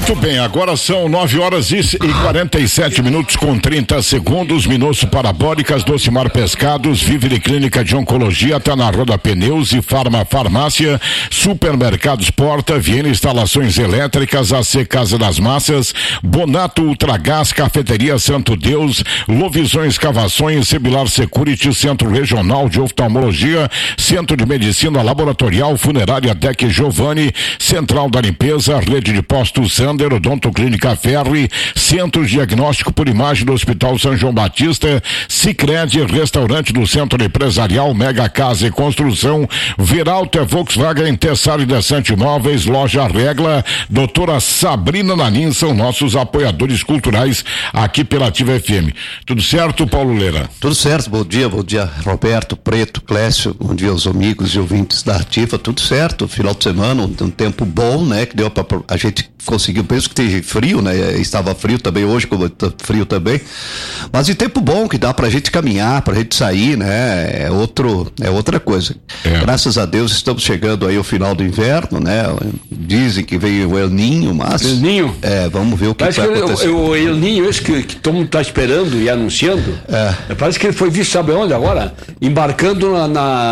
Muito bem, agora são 9h47 com 30 segundos. Minosso Parabólicas, Docimar Pescados, Vivere Clínica de Oncologia, tá na Roda Pneus e Farmácia, Supermercados Porta, Viena Instalações Elétricas, AC Casa das Massas, Bonato Ultragás, Cafeteria Santo Deus, Lovisões Escavações, Sebilar Security, Centro Regional de Oftalmologia, Centro de Medicina Laboratorial, Funerária Tec Giovanni, Central da Limpeza, Rede de Postos Sander, Odonto Clínica Ferri, Centro Diagnóstico por Imagem do Hospital São João Batista, Sicredi, Restaurante do Centro Empresarial, Mega Casa e Construção, Veralto Volkswagen, Tessari Desante Imóveis, Loja Regla, Doutora Sabrina Nanin são nossos apoiadores culturais aqui pela Ativa FM. Tudo certo, Paulo Leira? Tudo certo, bom dia Roberto, Preto, Clécio, bom dia aos amigos e ouvintes da Ativa, tudo certo, final de semana, um tempo bom, né, que deu pra a gente conseguiu, penso que teve frio, né, estava frio também hoje, como tá frio também, mas em tempo bom que dá pra gente caminhar, pra gente sair, né, é outra coisa. Graças a Deus estamos chegando aí ao final do inverno, né, dizem que veio o El Ninho, mas... El Ninho? Vamos ver o que vai acontecer. O El Ninho, esse que todo mundo tá esperando e anunciando, parece que ele foi visto, sabe onde agora? Embarcando lá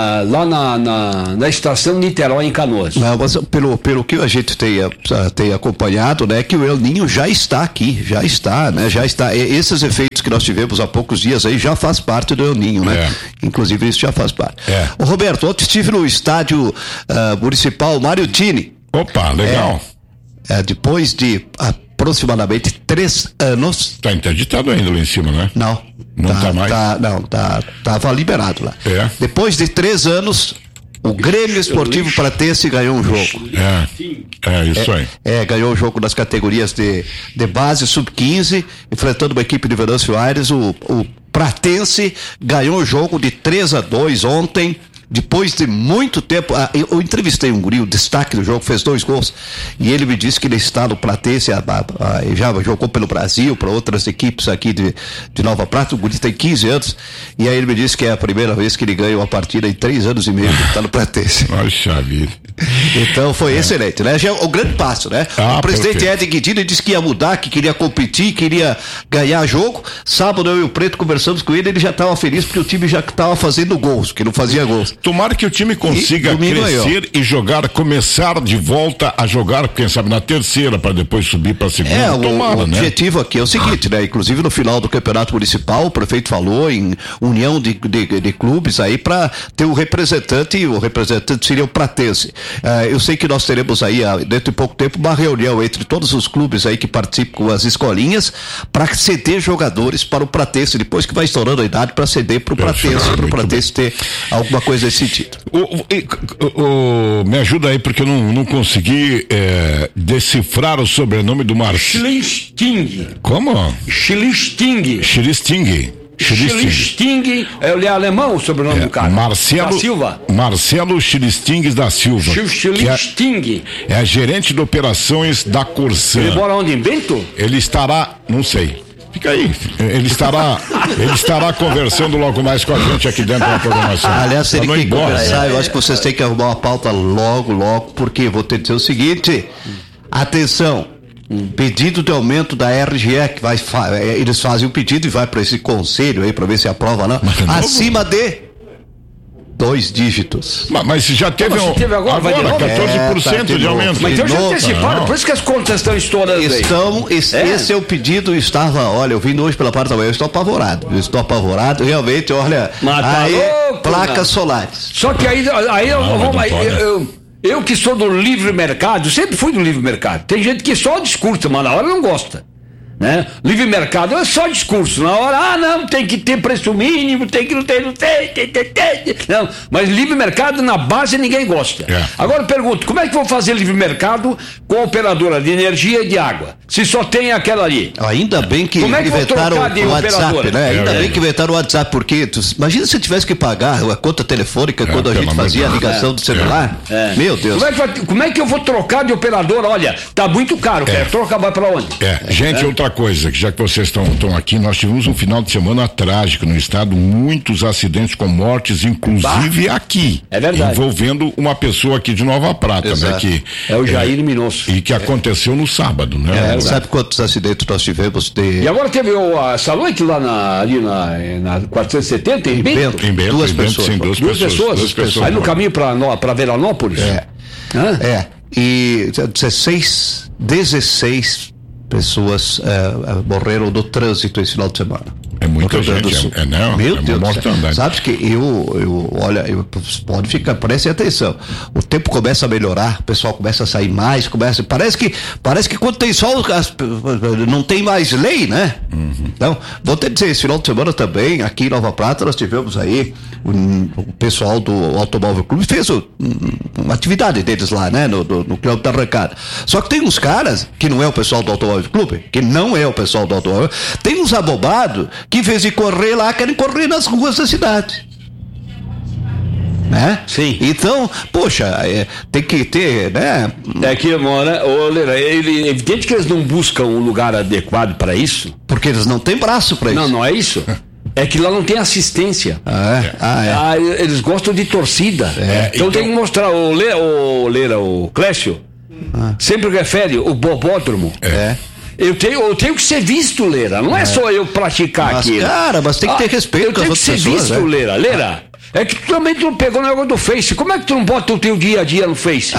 na estação Niterói, em Canoas. Não, mas pelo que a gente tem acompanhado, né, que o El Ninho já está aqui, já está. Esses efeitos que nós tivemos há poucos dias aí já faz parte do El Ninho, né? Inclusive isso já faz parte. Ô Roberto, ontem estive no estádio municipal Mário Tini. Opa, legal. Depois de aproximadamente 3 anos. Tá interditado ainda lá em cima, né? Não tá mais. Tava liberado lá. Depois de 3 anos, o Grêmio Esportivo Pratense ganhou um jogo. Isso aí. Ganhou o jogo das categorias de base, sub-15, enfrentando uma equipe de Venâncio Aires. O Pratense ganhou o jogo de 3-2 ontem. Depois de muito tempo, eu entrevistei um guri, o destaque do jogo, fez 2 gols, e ele me disse que ele está no Pratense, já jogou pelo Brasil, para outras equipes aqui de Nova Prata. O guri tem 15 anos, e aí ele me disse que é a primeira vez que ele ganha uma partida em 3 anos e meio que está no Pratense. Poxa vida. Então foi excelente, né? Já é o grande passo, né? O presidente Ed Guidini disse que ia mudar, que queria competir, queria ganhar jogo. Sábado eu e o Preto conversamos com ele já estava feliz porque o time já estava fazendo gols, que não fazia gols. Tomara que o time consiga crescer e começar de volta a jogar, quem sabe, na terceira, para depois subir para a segunda. O objetivo aqui é o seguinte, né? Inclusive no final do campeonato municipal, o prefeito falou em união de clubes aí para ter o representante seria o Pratense. Eu sei que nós teremos aí, dentro de pouco tempo, uma reunião entre todos os clubes aí que participam com as escolinhas para ceder jogadores para o Pratense, depois que vai estourando a idade para ceder para o Pratense ter alguma coisa nesse sentido. Me ajuda aí, porque eu não consegui decifrar o sobrenome do Marcelo. Schlisting. Como? Schlisting. Schlisting, é alemão o sobrenome do cara. Marcelo da Silva. Marcelo Schlisting da Silva. Schlisting. É gerente de operações da Corsan. Ele mora onde? Em Bento? Ele estará, não sei. Fica aí. Ele estará conversando logo mais com a gente aqui dentro da programação. Aliás, se ele quer conversar, eu acho que vocês têm que arrumar uma pauta logo, porque vou ter que dizer o seguinte: atenção, pedido de aumento da RGE, que eles fazem o pedido e vai para esse conselho aí para ver se aprova não. Acima de 2 dígitos. Mas já teve agora 14% de aumento. Mas então já anteciparam, por isso que as contas estão estourando aí. Esse é o pedido, olha, eu vim hoje pela parte da manhã, eu estou apavorado, realmente, olha, placas solares. Só que eu que sou do livre mercado, sempre fui do livre mercado, tem gente que só discursa, mas na hora não gosta. Né? Livre mercado é só discurso. Na hora, não, tem que ter preço mínimo, tem que não tem. Não, mas livre mercado na base ninguém gosta. Agora eu pergunto, como é que vou fazer livre mercado com operadora de energia e de água? Se só tem aquela ali. Ainda bem que inventaram o WhatsApp, né? Ainda bem que inventaram o WhatsApp, porque imagina se tivesse que pagar a conta telefônica quando a gente fazia a ligação do celular. Meu Deus. Como é que eu vou trocar de operadora? Olha, tá muito caro, quero trocar, vai pra onde? Gente, outra outra coisa, que já que vocês estão aqui, nós tivemos um final de semana trágico no estado, muitos acidentes com mortes, inclusive aqui. É verdade. Envolvendo uma pessoa aqui de Nova Prata, né? Que, é o Jair Minosso. E que aconteceu no sábado, né? Sabe quantos acidentes nós tivemos? E agora teve essa noite lá ali na 470, em Bento? Em Bento, duas pessoas. Sim, duas pessoas. Aí no caminho para Veranópolis? E 16 pessoas morreram no trânsito esse final de semana. É muita gente, Meu Deus, mortandade. Sabe que olha, pode ficar, preste atenção, o tempo começa a melhorar, o pessoal começa a sair mais, parece que quando tem sol, não tem mais lei, né? Uhum. Então, vou te dizer, esse final de semana também, aqui em Nova Prata, nós tivemos aí, o pessoal do Automóvel Clube fez uma atividade deles lá, né? No Clube da Arrancada. Só que tem uns caras, que não é o pessoal do Automóvel Clube, tem uns abobados que em vez de correr lá, querem correr nas ruas da cidade. Né? Sim. Então, poxa, tem que ter, né? É que, é evidente que eles não buscam um lugar adequado para isso. Porque eles não têm braço para isso. Não é isso. É que lá não tem assistência. Eles gostam de torcida. Então tem que mostrar o Clécio sempre refere o bobódromo. Eu tenho que ser visto, Leira. Não é só eu praticar aqui. Cara, mas tem que ter respeito com as outras pessoas. Eu tenho que ser visto, Leira. Leira, é que tu também não pegou o negócio do Face. Como é que tu não bota o teu dia a dia no Face?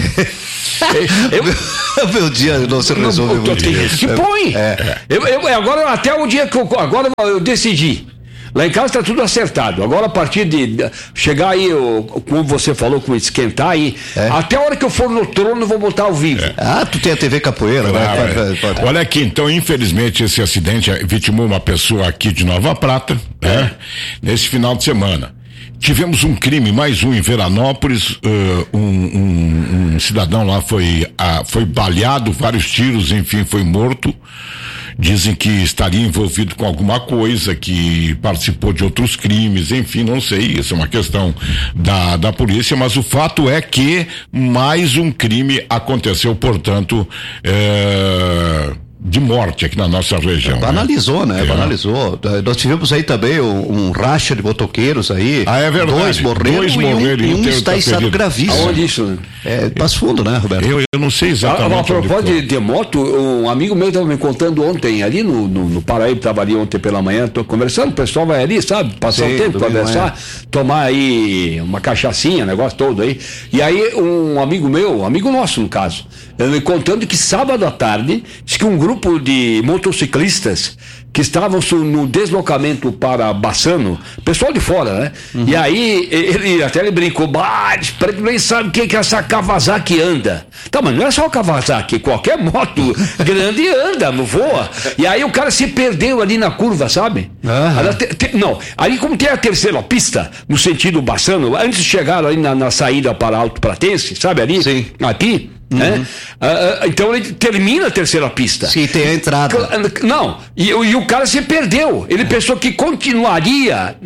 O meu dia não se resolve muito. Que põe. Agora, até o dia que eu decidi. Lá em casa está tudo acertado. Agora, a partir de chegar aí, como você falou, com esquentar aí, até a hora que eu for no trono, eu vou botar ao vivo. Tu tem a TV Capoeira, né? Olha aqui, então, infelizmente, esse acidente vitimou uma pessoa aqui de Nova Prata, né? Nesse final de semana. Tivemos um crime, mais um em Veranópolis, um cidadão lá foi baleado, vários tiros, enfim, foi morto. Dizem que estaria envolvido com alguma coisa, que participou de outros crimes, enfim, não sei, isso é uma questão da polícia, mas o fato é que mais um crime aconteceu, portanto, de morte aqui na nossa região. Banalizou, né? Banalizou. Nós tivemos aí também um racha de motoqueiros aí. É verdade. Dois morreram e um está em estado gravíssimo. Aonde isso? Passo Fundo, né, Roberto? Eu não sei exatamente. A propósito de moto, um amigo meu estava me contando ontem, ali no Paraíba, estava ali ontem pela manhã, tô conversando, o pessoal vai ali, sabe? Passar o tempo, conversar, tomar aí uma cachaçinha, negócio todo aí. E aí um amigo meu, amigo nosso no caso, ele me contando que sábado à tarde, disse que um grupo de motociclistas que estavam no deslocamento para Bassano, pessoal de fora, né? Uhum. E aí ele brincou, ele nem sabe o que essa Kawasaki anda. Tá, mas não é só Kawasaki, qualquer moto grande anda, voa. E aí o cara se perdeu ali na curva, sabe? Uhum. Não, ali como tem a terceira pista, no sentido Bassano, antes de chegar ali na saída para Alto Pratense, sabe ali? Sim. Aqui, né? Então ele termina a terceira pista. Sim, tem a entrada. Não, e o cara se perdeu. Ele pensou que continuaria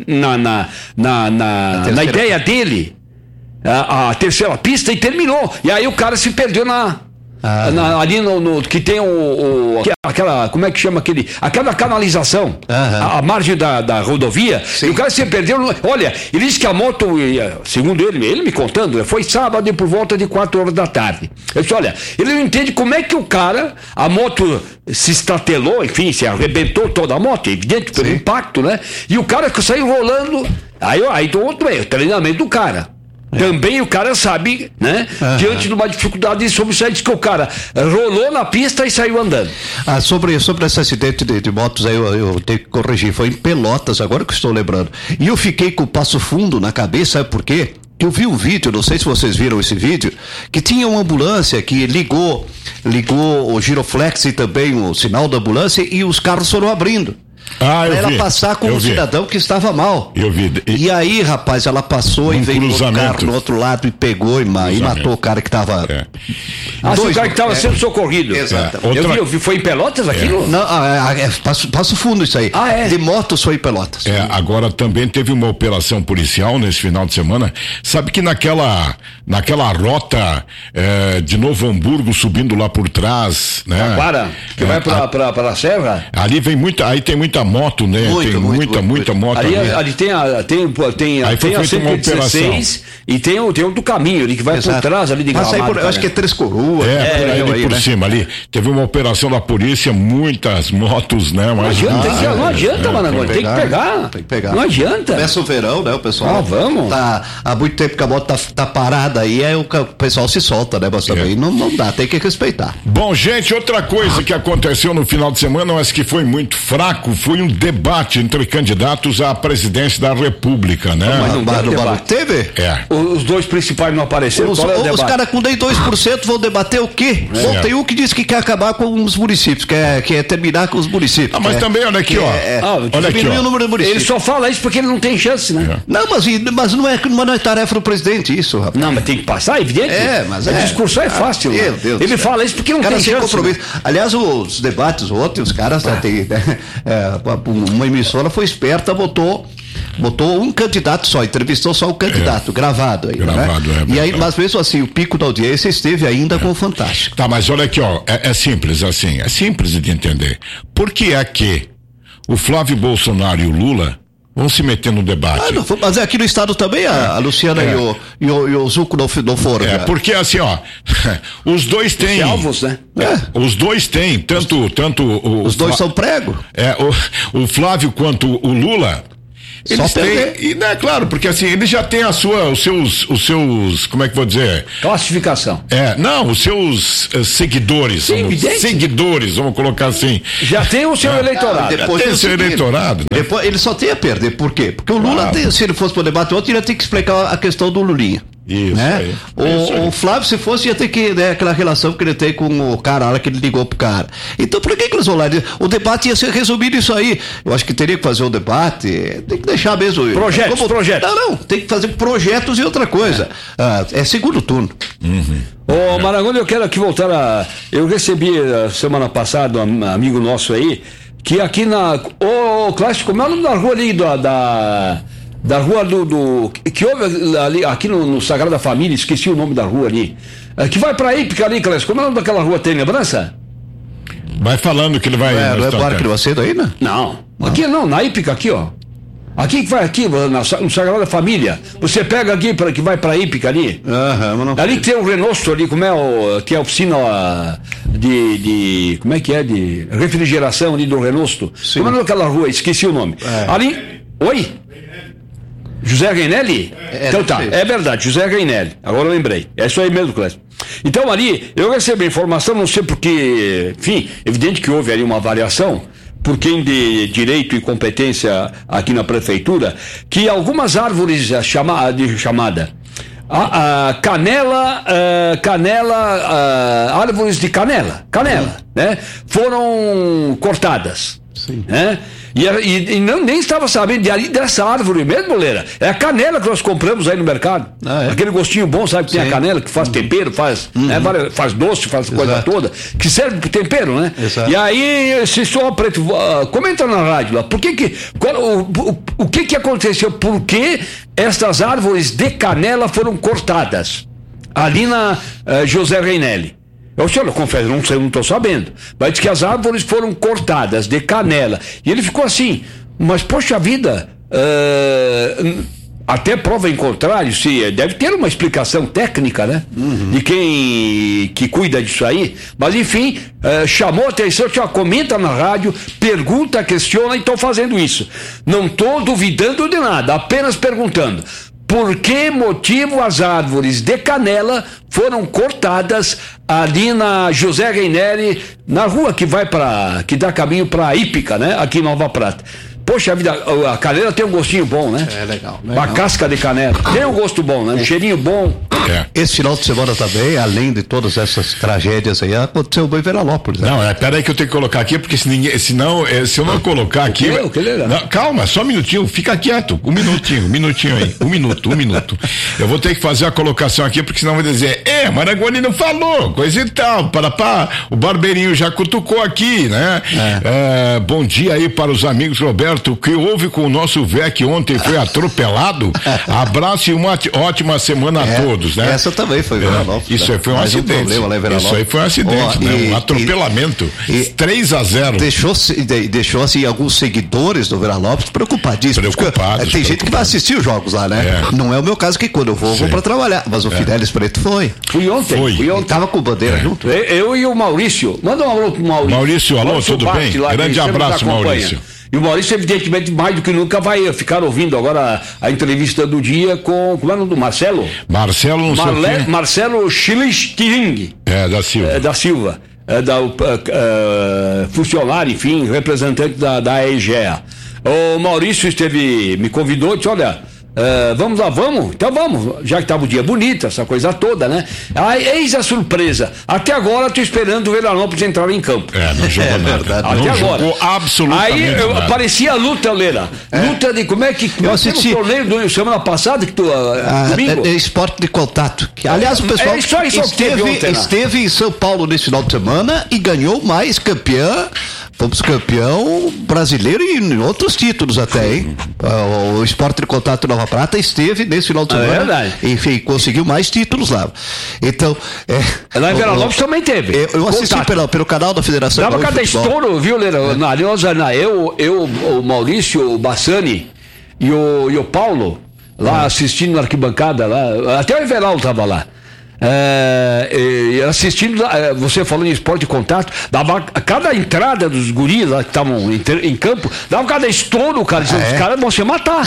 na ideia dele a terceira pista e terminou. E aí o cara se perdeu ali no que tem aquela, como é que chama aquela canalização, a margem da rodovia. Sim. E o cara se perdeu. Olha, ele disse que a moto, segundo ele me contando, foi sábado por volta de 4 horas da tarde. Eu disse, olha, ele não entende como é que a moto se estatelou, enfim, se arrebentou toda a moto, evidente, pelo impacto, né? E o cara que saiu rolando, aí do outro o treinamento do cara. Também o cara sabe, né? Diante de uma dificuldade sobre isso aí, diz que o cara rolou na pista e saiu andando. Sobre esse acidente de motos aí, eu tenho que corrigir, foi em Pelotas, agora que estou lembrando. E eu fiquei com o Passo Fundo na cabeça, sabe por quê? Que eu vi um vídeo, não sei se vocês viram esse vídeo, que tinha uma ambulância que ligou o giroflex e também o sinal da ambulância e os carros foram abrindo. Ah, eu pra ela vi. passar com um cidadão que estava mal. Eu vi. E aí, rapaz, ela passou e veio outro carro no outro lado e pegou e matou o cara que estava... o cara que estava sendo socorrido. Exatamente. Eu vi, foi em Pelotas aquilo? Não, Passo Fundo isso aí. De moto foi em Pelotas. Agora também teve uma operação policial nesse final de semana. Sabe que naquela rota de Novo Hamburgo subindo lá por trás, né? Que vai pra Serra? Ali vem aí tem muita moto, né? Muita moto ali tem a 116 e tem o do caminho ali que vai por trás ali de Gramado. Eu acho que é Três Coroas. Por cima ali. Teve uma operação da polícia, muitas motos, né? Não adianta, Marangoni, tem que pegar. Não adianta. Começa o verão, né? O pessoal vamos. Há muito tempo que a moto tá parada aí o pessoal se solta, né? Mas também não dá, tem que respeitar. Bom, gente, outra coisa que aconteceu no final de semana, mas que foi muito fraco, foi um debate entre candidatos à presidência da República, né? Mas teve? Os dois principais não apareceram. Os caras com nem 2% vão debater o quê? Tem um que disse que quer acabar com os municípios, quer terminar com os municípios. Mas também, olha aqui, olha aqui, o número de municípios. Ele só fala isso porque ele não tem chance, né? Não, mas não é tarefa do presidente isso, rapaz. Não, mas tem que passar, evidente. Mas a discussão é fácil. Meu Deus. Ele fala isso porque não tem chance. Aliás, os debates ontem, os caras uma emissora foi esperta, botou um candidato só, entrevistou só o candidato, gravado aí, né? E aí, mas mesmo assim, o pico da audiência esteve ainda com o Fantástico. Tá, mas olha aqui, é simples assim, é simples de entender. Por que é que o Flávio Bolsonaro e o Lula vão se meter no debate? Mas aqui no estado também a Luciana e o Zuco não foram. Porque assim, os dois têm... alvos, né? Os dois têm, tanto os dois são prego. O Flávio quanto o Lula... Eles têm, claro, porque assim, eles já têm os seus, como é que vou dizer? Classificação. Os seus seguidores. Seguidores, vamos colocar assim. Já tem o seu eleitorado. Depois tem o seu eleitorado. Né? Depois, ele só tem a perder, por quê? Porque o Lula, se ele fosse para o debate ontem, ele ia ter que explicar a questão do Lulinha. Isso, né? O Flávio, se fosse, ia ter que, né, aquela relação que ele tem com o cara, a hora que ele ligou pro cara. Então, por que eles vão lá? O debate ia ser resumido isso aí. Eu acho que teria que fazer um debate, tem que deixar mesmo. Projetos. Não, tem que fazer projetos e outra coisa. É segundo turno. Ô, Marangoni, eu quero aqui voltar eu recebi semana passada um amigo nosso aí, que aqui Clássico, como é o nome da rua ali da rua que houve ali, aqui no Sagrada Família, esqueci o nome da rua ali, que vai pra Ípica ali, Clássico, como é o nome daquela rua, tem lembrança? Vai falando que ele vai... Não é Buarque do Macedo aí, né? Não, aqui não, na Ípica aqui, aqui que vai aqui, no Sagrada Família, você pega aqui que vai pra Ípica ali, ali que tem o Renosto ali, como é que é a oficina como é que é, de refrigeração ali do Renosto. Sim. Como é naquela rua, esqueci o nome. Ali, oi? José Reinelli? Então tá, é verdade, José Reinelli, agora eu lembrei, é isso aí mesmo, Clécio. Então ali, eu recebi informação, não sei porque, enfim, evidente que houve ali uma variação, por quem de direito e competência aqui na prefeitura, que algumas árvores árvores de canela, né, foram cortadas. Sim. Né? E nem estava sabendo dessa árvore mesmo, Leira. É a canela que nós compramos aí no mercado. Aquele gostinho bom, sabe? Que tem a canela que faz tempero, faz doce, faz coisa toda, que serve para tempero, né? Exato. E aí, se só preto, comenta na rádio lá, o que aconteceu? Por que estas árvores de canela foram cortadas ali na José Reinelli? Eu confesso, não estou sabendo. Mas diz que as árvores foram cortadas de canela. E ele ficou assim, mas poxa vida, até prova em contrário, deve ter uma explicação técnica, né? De quem que cuida disso aí. Mas enfim, chamou a atenção, comenta na rádio, pergunta, questiona e estou fazendo isso. Não estou duvidando de nada, apenas perguntando. Por que motivo as árvores de canela foram cortadas ali na José Reinelli, na rua que dá caminho para Ípica, né? Aqui em Nova Prata. Poxa vida, a canela tem um gostinho bom, né? É legal. A casca de canela. Tem um gosto bom, né? Um cheirinho bom. Esse final de semana também, além de todas essas tragédias aí, aconteceu o em Veranópolis. Né? Não, peraí que eu tenho que colocar aqui, porque se eu não colocar aqui. Não, calma, só um minutinho, fica quieto. Um minutinho aí. Um minuto. Eu vou ter que fazer a colocação aqui, porque senão vai dizer, Marangoni não falou, coisa e tal. O Barbeirinho já cutucou aqui, né? Bom dia aí para os amigos, Roberto. O que houve com o nosso VEC ontem foi atropelado? Abraço e uma ótima semana a todos, né? Essa também foi Veranópolis. Isso aí foi um acidente. Isso aí foi um acidente, né? Um atropelamento. 3-0. Deixou assim alguns seguidores do Veranópolis preocupadíssimos. Tem gente que vai assistir os jogos lá, né? Não é o meu caso, que quando eu vou pra trabalhar. Mas o Fidelis Preto foi. Fui ontem. Tava com bandeira junto. Eu e o Maurício. Manda um alô pro Maurício. Maurício, alô, tudo bem? Grande abraço, Maurício. E o Maurício, evidentemente, mais do que nunca vai ficar ouvindo agora a entrevista do dia com o nome do Marcelo? Marcelo Chilis Tiring. Da Silva. Funcionário, enfim, representante da EGEA. O Maurício me convidou e disse, olha, vamos lá, vamos? Então vamos, já que estava o dia bonito, essa coisa toda, né? Eis a surpresa. Até agora estou esperando o Veranópolis entrar em campo. Não jogou nada. Até não agora. Jogou absolutamente nada. Parecia luta, Leira. Luta de como é que... Eu assisti. O torneio do semana passada que domingo? Esporte de contato. Aliás, o pessoal esteve em São Paulo nesse final de semana e ganhou mais fomos campeão brasileiro e em outros títulos até, hein? O Esporte de Contato Nova Prata esteve nesse final de semana. É verdade. Enfim, conseguiu mais títulos lá. Então. Lá em Veranópolis também teve. Eu assisti pelo canal da Federação. Dava cada estouro, viu, Leira? O Maurício, o Bassani e o Paulo, lá assistindo na arquibancada, lá. Até o Everaldo estava lá. Assistindo, você falando em esporte de contato, dava cada entrada dos guris lá que estavam em campo, dava cada estouro, cara, os caras vão se matar.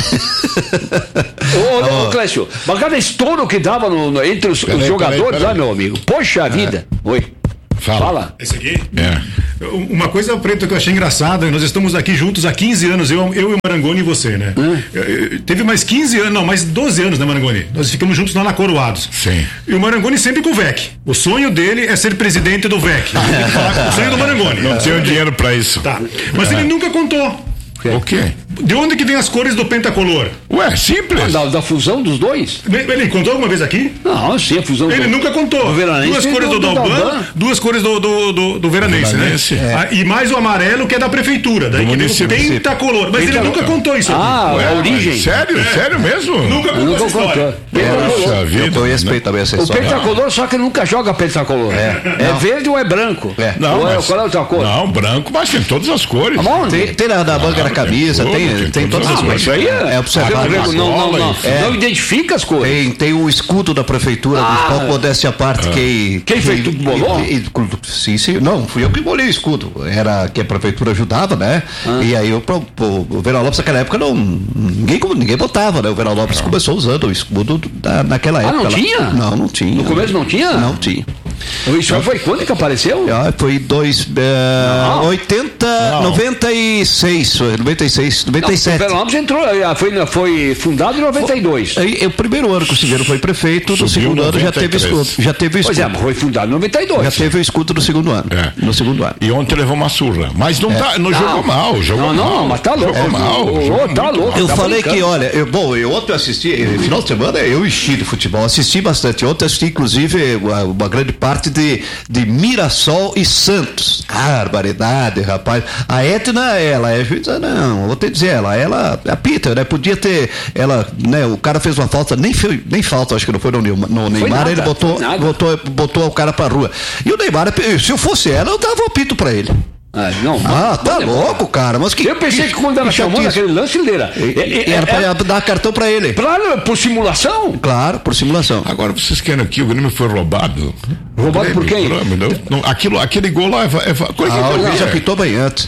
Ô Clécio, mas cada estouro que dava entre os jogadores lá, meu amigo, poxa vida. Oi. Fala. Esse aqui? Uma coisa, Preto, que eu achei engraçada, nós estamos aqui juntos há 15 anos, eu e o Marangoni e você, né? Teve mais 15 anos, não, mais 12 anos, né, Marangoni? Nós ficamos juntos lá na Coroados. Sim. E o Marangoni sempre com o VEC. O sonho dele é ser presidente do VEC. O sonho do Marangoni. Não tinha dinheiro pra isso. Tá. Mas ele nunca contou. O quê? De onde que vem as cores do pentacolor? Simples. Da fusão dos dois? Ele contou alguma vez aqui? Não, sim, a fusão. Ele nunca contou. Duas cores do Dalban, duas cores do Veranense, né? E mais o amarelo que é da prefeitura. Daí que vem o pentacolor. Mas ele nunca contou isso aqui. A origem. Sério mesmo? Nunca contou essa história. Eu conheço bem também essa história. O pentacolor, só que nunca joga pentacolor. É verde ou é branco? Qual é a outra cor? Não, branco, mas tem todas as cores. Tem na manga da camisa, tem todas as cores. Isso aí observar. Não identifica as cores. Tem o escudo da prefeitura municipal, modéstia à parte. Quem fez tudo bolou? Sim, não, fui eu que bolei o escudo. Era que a prefeitura ajudava, né? E aí o Veranópolis naquela época ninguém botava, né? O Veranópolis começou usando o escudo naquela época. Não tinha? Não tinha. No começo não tinha? Não tinha. Isso foi quando que apareceu? Foi 96. 97. O Veranópolis entrou, foi fundado em 92. O primeiro ano que o Silveiro foi prefeito, no segundo ano já teve escudo. Pois mas foi fundado em 92. Já teve o escudo no segundo ano. No segundo ano. E ontem levou uma surra. Mas não jogou mal, Não, mas tá louco. Tá louco. Eu falei que, olha, ontem eu assisti, final de semana eu enchi de futebol, assisti bastante. Ontem assisti, inclusive, uma grande parte de Mirassol e Santos. Barbaridade, rapaz. A Edna, ela é juíza, não, vou te dizer, ela apita, né? Podia ter, né? O cara fez uma falta, nem falta, acho que não foi no Neymar, ele botou o cara pra rua. E o Neymar, se eu fosse ela, eu dava o apito pra ele. Tá louco, cara. Mas eu pensei que quando ela chamou naquele lance, era pra dar cartão pra ele. Por simulação? Claro, por simulação. Agora vocês querem que o Grêmio foi roubado? Roubado por quem? Aquele gol lá o juiz apitou bem antes.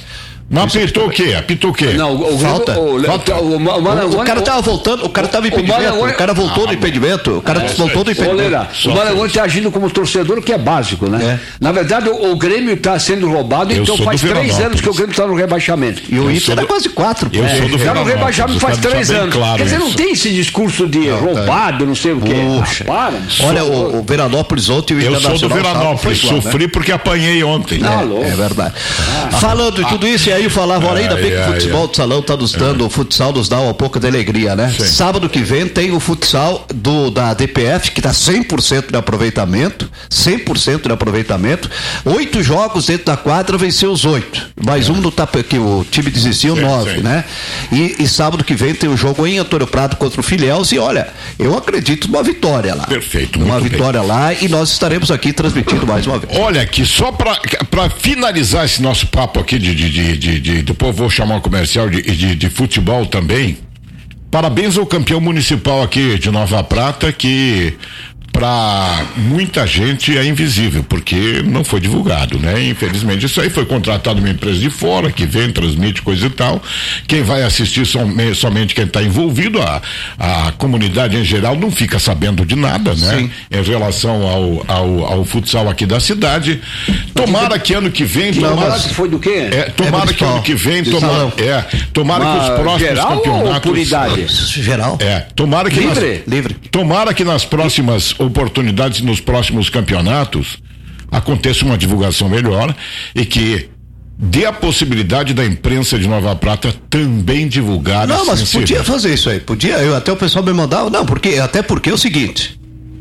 Mas apitou o quê? Apitou o quê? Não, Falta. O cara tava voltando, o cara tava impedimento, o cara voltou do impedimento, o cara voltou do impedimento. O Marangoni está agindo como torcedor, que é básico, né? Na verdade, o Grêmio está sendo roubado, então faz 3 anos que o Grêmio está no rebaixamento. E o Inter é quase 4. Eu sou do Já no rebaixamento faz 3 anos. Claro, quer dizer, não tem esse discurso de roubado, não sei o quê. Puxa. Olha, o Veranópolis ontem, o Eu sou do Internacional Veranópolis, sofri porque apanhei ontem. É verdade. Falando de tudo isso, e aí eu falava, olha, ainda bem que o futebol do salão está nos dando, o futsal nos dá um pouco de alegria, né? Sim. Sábado que vem tem o futsal da DPF, que está 100% de aproveitamento, 100% de aproveitamento, 8 jogos dentro da quadra, venceu os 8, mais um que o time desistiu, 9, né? E sábado que vem tem o jogo em Antônio Prado contra o Filhéus, e olha, eu acredito numa vitória lá. Perfeito, uma muito vitória lá, e nós estaremos aqui transmitindo mais uma vez. Olha aqui, só para finalizar esse nosso papo aqui depois vou chamar um comercial de futebol também. Parabéns ao campeão municipal aqui de Nova Prata, que para muita gente é invisível, porque não foi divulgado, né? Infelizmente, isso aí foi contratado uma empresa de fora, que vem, transmite coisa e tal. Quem vai assistir somente quem está envolvido, a comunidade em geral não fica sabendo de nada, né? Sim. Em relação ao futsal aqui da cidade. Tomara que ano que vem... Tomara que foi do quê? Tomara que ano que vem... Tomara que os próximos geral campeonatos... Ou por idade? Geral. Tomara que... Livre. Tomara que nas próximas oportunidades, nos próximos campeonatos, aconteça uma divulgação melhor e que dê a possibilidade da imprensa de Nova Prata também divulgar. Não, mas podia fazer isso aí, podia, até o pessoal me mandava, até porque é o seguinte,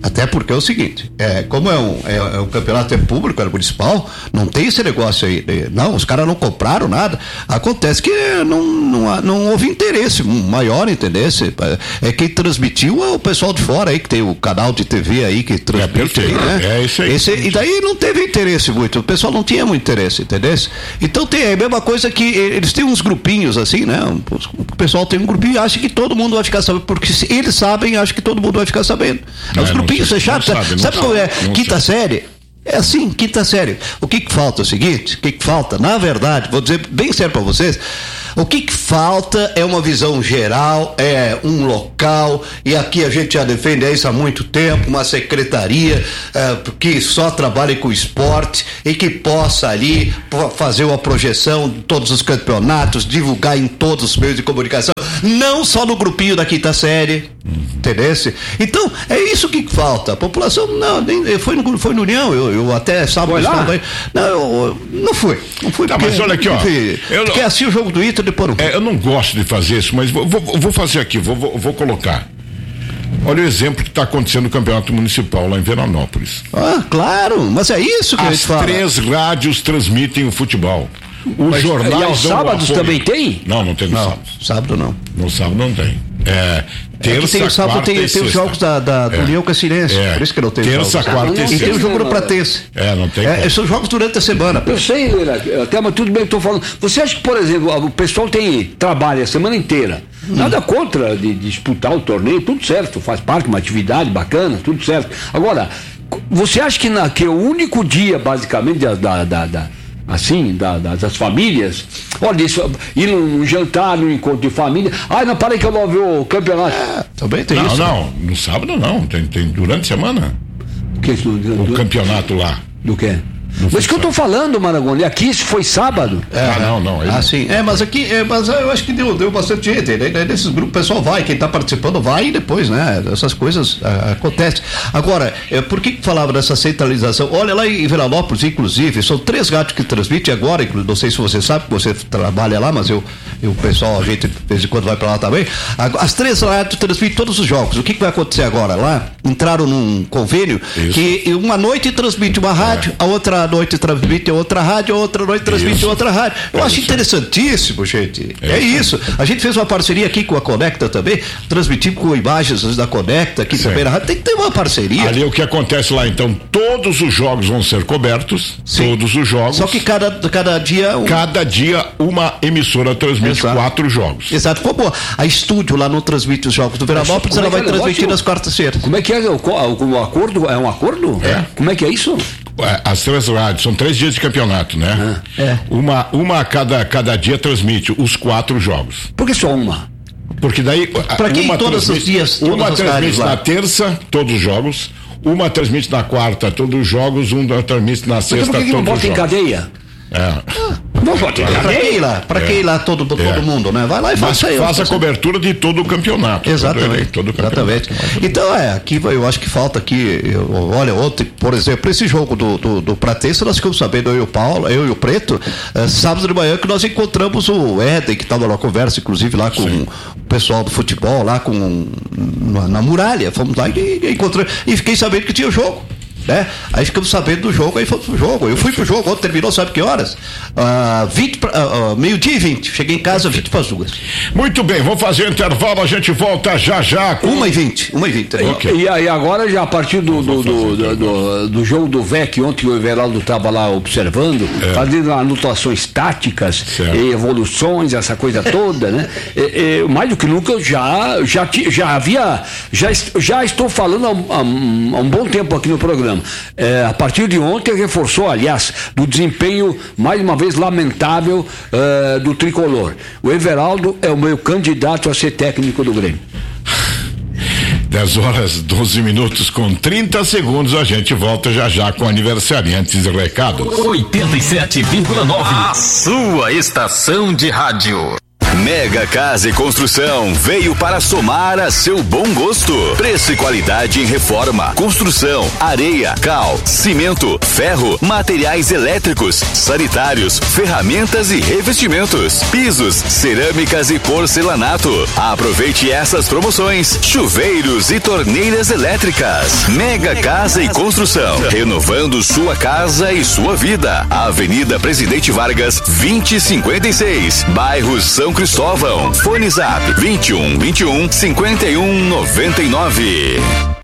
como é um campeonato público, é municipal, não tem esse negócio aí, não, os caras não compraram nada, acontece que não houve interesse maior, interesse, quem transmitiu é o pessoal de fora aí, que tem o canal de TV aí, que transmite aí, né? Isso aí. E daí não teve interesse muito, o pessoal não tinha muito interesse, entendeu? Então tem a mesma coisa que eles têm uns grupinhos assim, né? O pessoal tem um grupinho e acha que todo mundo vai ficar sabendo, porque se eles sabem, acha que todo mundo vai ficar sabendo. Os grupinhos fechados, sabe qual é? Quinta série? É assim, quinta série. O que falta é o seguinte, na verdade, vou dizer bem sério para vocês, o que falta é uma visão geral, é um local, e aqui a gente já defende isso há muito tempo, uma secretaria que só trabalhe com esporte e que possa ali fazer uma projeção de todos os campeonatos, divulgar em todos os meios de comunicação, não só no grupinho da quinta série, entendeu? Então, é isso que falta. A população, foi no União, eu até sábado estava aí. Não fui. Tá, mas olha aqui, ó. Porque assim o jogo do Inter depois não. Eu não gosto de fazer isso, mas vou fazer aqui, vou colocar. Olha o exemplo que está acontecendo no Campeonato Municipal lá em Veranópolis. Claro, mas é isso que a gente fala. As 3 rádios transmitem o futebol. Os jornais. E aos sábados também tem? Não tem no sábado. Sábado não. No sábado não tem. Terça, tem o sábado, quarta tem os jogos do União Cacirense, por isso que não tem. Terça, quarta e E sexta. tem o jogo do Pratense. Não tem. São jogos durante a semana. Eu sei, até, mas tudo bem que eu estou falando. Você acha que, por exemplo, o pessoal trabalha a semana inteira? Nada contra de disputar o torneio, tudo certo, faz parte, uma atividade bacana, tudo certo. Agora, você acha que o único dia, basicamente, das famílias, olha isso, ir num jantar, num encontro de família, não, parei que eu não vi o campeonato. Também tem isso. Não, no sábado não, tem durante a semana. O campeonato lá. Do quê? Mas que eu tô falando, Marangoni, aqui isso foi sábado. Não. Sim. Mas aqui, mas eu acho que deu bastante gente, né? Nesses grupos o pessoal vai, quem tá participando vai e depois, né? Essas coisas acontecem. Agora, por que falava dessa centralização? Olha, lá em Veranópolis, inclusive, são 3 rádios que transmitem agora, não sei se você sabe, você trabalha lá, mas o pessoal, a gente de vez em quando vai pra lá também. As 3 rádios transmitem todos os jogos. O que vai acontecer agora? Lá, entraram num convênio que uma noite transmite uma rádio, a outra noite transmite outra rádio, outra noite transmite outra rádio. Eu acho interessantíssimo, gente. É isso. A gente fez uma parceria aqui com a Conecta também, transmitimos com imagens da Conecta aqui também na rádio. Tem que ter uma parceria. Ali o que acontece lá, então, todos os jogos vão ser cobertos, todos os jogos. Só que cada dia... Cada dia uma emissora transmite 4 jogos. Exato. Como a Estúdio lá não transmite os jogos do Veranópolis, ela vai transmitir nas quartas-feiras. Como é que é o acordo? É um acordo? Como é que é isso? as 3 rádios, são 3 dias de campeonato, né? Uma a cada dia transmite os 4 jogos. Por que só uma? Porque daí, para quem todos os dias, uma transmite na terça, todos os jogos, uma transmite na quarta, todos os jogos, uma transmite na sexta, todos os jogos. Por que não bota em cadeia? Não pode ir lá. Pra que ir lá todo mundo, né? Vai lá e faz isso aí. Faça a cobertura de todo o campeonato. Exatamente. Exatamente. Então, aqui eu acho que falta aqui, olha, ontem, por exemplo, esse jogo do Pratense, nós ficamos sabendo, eu e o Paulo, eu e o Preto, sábado de manhã que nós encontramos o Éden, que estava numa conversa, inclusive, lá com o pessoal do futebol, lá na muralha. Fomos lá e encontramos, e fiquei sabendo que tinha o jogo. Né? Aí ficamos sabendo do jogo, aí fomos pro jogo. Eu fui pro jogo, ontem terminou, sabe que horas? 12:20. Cheguei em casa 20:20. Muito bem, vamos fazer o intervalo, a gente volta já. 1:20. Okay. E agora, já a partir do jogo do VEC, ontem o Everaldo estava lá observando, fazendo anotações táticas, evoluções, essa coisa toda, né? Mais do que nunca, eu já estou falando há um bom tempo aqui no programa. A partir de ontem reforçou, aliás, do desempenho mais uma vez lamentável do tricolor. O Everaldo é o meu candidato a ser técnico do Grêmio. 10h12 com 30 segundos, a gente volta já com aniversariantes e recados. 87,9, a sua estação de rádio. Mega Casa e Construção veio para somar a seu bom gosto. Preço e qualidade em reforma, construção, areia, cal, cimento, ferro, materiais elétricos, sanitários, ferramentas e revestimentos, pisos, cerâmicas e porcelanato. Aproveite essas promoções: chuveiros e torneiras elétricas. Mega Casa e Construção, renovando sua casa e sua vida. Avenida Presidente Vargas, 2056, bairro São Cristóvão. Fone Zap 21 51 51 99.